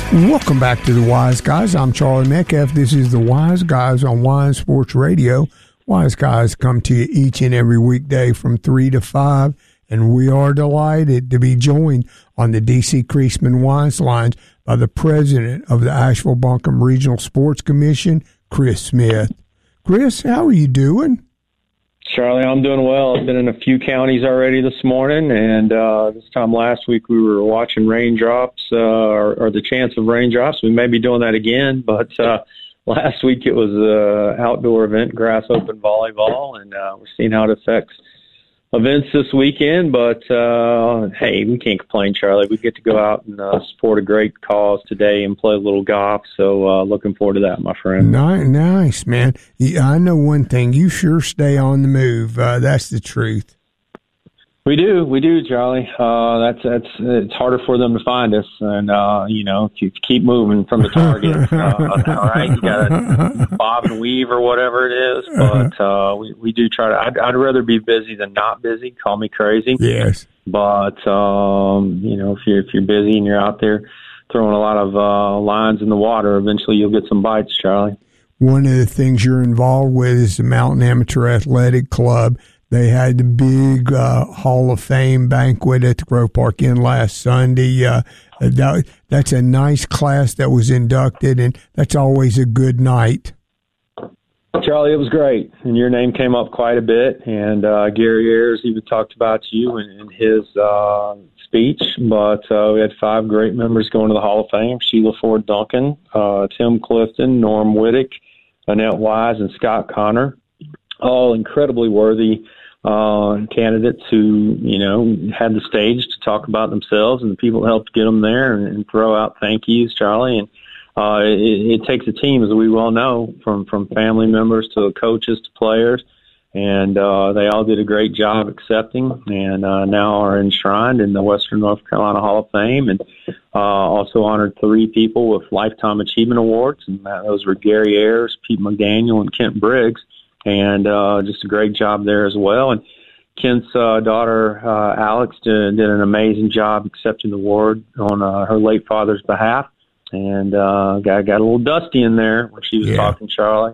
Welcome back to the Wise Guys. I'm Charlie Metcalf. This is the Wise Guys on Wise Sports Radio. Wise Guys come to you each and every weekday from 3 to 5, and we are delighted to be joined on the D.C. Creasman Wise Lines by the president of the Asheville-Buncombe Regional Sports Commission, Chris Smith. Chris, how are you doing? Charlie, I'm doing well. I've been in a few counties already this morning, and this time last week we were watching raindrops, or the chance of raindrops. We may be doing that again, but last week it was an outdoor event, grass open volleyball, and we're seeing how it affects events this weekend. But, hey, we can't complain, Charlie. We get to go out and support a great cause today and play a little golf, so looking forward to that, my friend. Nice, man. I know one thing. You sure stay on the move. That's the truth. We do, Charlie. It's harder for them to find us, and to keep moving from the target. All right, you got to bob and weave or whatever it is, but we do try to. I'd rather be busy than not busy. Call me crazy. Yes, but if you're busy and you're out there throwing a lot of lines in the water, eventually you'll get some bites, Charlie. One of the things you're involved with is the Mountain Amateur Athletic Club. They had the big Hall of Fame banquet at the Grove Park Inn last Sunday. That's a nice class that was inducted, and that's always a good night. Charlie, it was great, and your name came up quite a bit, and Gary Ayers even talked about you in his speech, but we had 5 great members going to the Hall of Fame: Sheila Ford Duncan, Tim Clifton, Norm Whittick, Annette Wise, and Scott Connor, all incredibly worthy candidates who, had the stage to talk about themselves, and the people helped get them there and throw out thank yous, Charlie. And it takes a team, as we well know, from family members to coaches to players. And they all did a great job accepting, and now are enshrined in the Western North Carolina Hall of Fame, and also honored 3 people with Lifetime Achievement Awards. And those were Gary Ayers, Pete McDaniel, and Kent Briggs. And just a great job there as well. And Kent's daughter, Alex, did an amazing job accepting the award on her late father's behalf. And got a little dusty in there when she was talking, Charlie.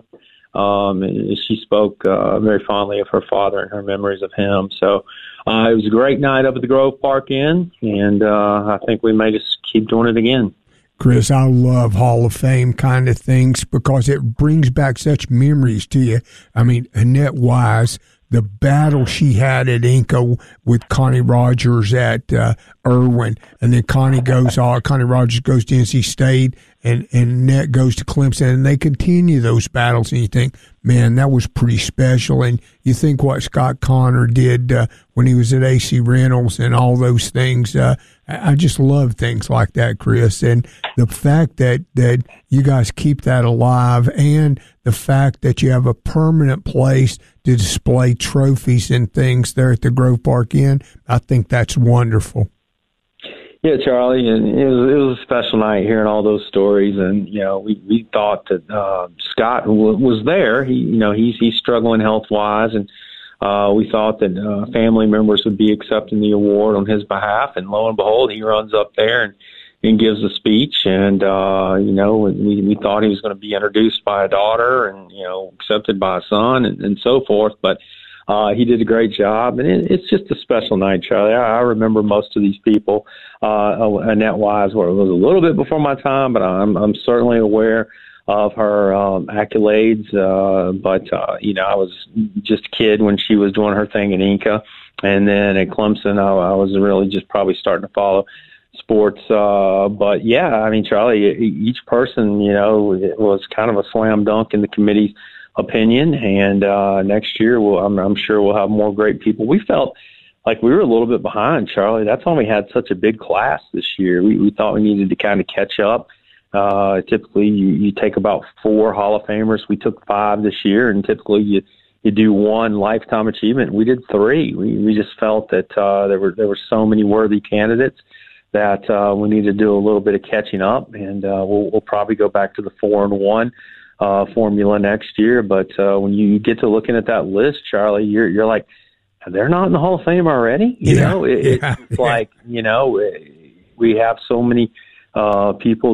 She spoke very fondly of her father and her memories of him. So it was a great night up at the Grove Park Inn, and I think we may just keep doing it again. Chris, I love Hall of Fame kind of things because it brings back such memories to you. I mean, Annette Wise, the battle she had at Inca with Connie Rogers at Irwin, and then Connie Rogers goes to NC State, and Annette goes to Clemson, and they continue those battles, and you think, man, that was pretty special. And you think what Scott Connor did when he was at AC Reynolds and all those things. I just love things like that, Chris. And the fact that you guys keep that alive, and the fact that you have a permanent place to display trophies and things there at the Grove Park Inn, I think that's wonderful. Yeah, Charlie, and it was a special night hearing all those stories, and we thought that Scott was there. He's struggling health wise, and we thought that family members would be accepting the award on his behalf, and lo and behold, he runs up there and gives a speech, and we thought he was going to be introduced by a daughter and accepted by a son and so forth, but he did a great job, and it's just a special night, Charlie. I remember most of these people. Annette Wise, where it was a little bit before my time, but I'm certainly aware of her accolades. But I was just a kid when she was doing her thing in Inca, and then at Clemson, I was really just probably starting to follow sports. But yeah, I mean, Charlie, each person, it was kind of a slam dunk in the committee's opinion, and next year I'm sure we'll have more great people. We felt like we were a little bit behind, Charlie. That's why we had such a big class this year. We thought we needed to kind of catch up. Typically you take about 4 Hall of Famers. We took 5 this year, and typically you do 1 lifetime achievement. We did 3. We just felt that there were so many worthy candidates that we need to do a little bit of catching up, and we'll probably go back to the 4-and-1 formula next year. But when you get to looking at that list, Charlie, you're like, they're not in the Hall of Fame already. It's like, we have so many people